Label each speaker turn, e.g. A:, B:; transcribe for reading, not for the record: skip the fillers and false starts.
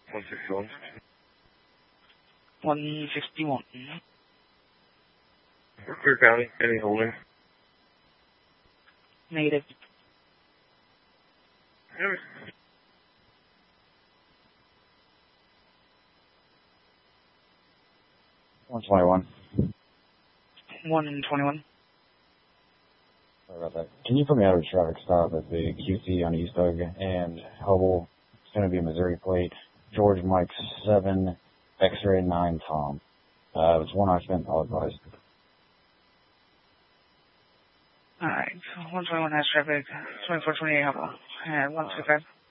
A: 161.
B: 161.
A: Clear County, any holding?
B: Negative.
A: Yep.
C: 121.
B: 121.
C: Sorry about that. Can you put me out of a traffic stop at the QC on East Oak and Hubble? It's going to be a Missouri plate. George Mike 7, X-ray 9 Tom. It's one I spent, I'll advise.
B: Alright, 121 has traffic, 2428 Hubble, and 125.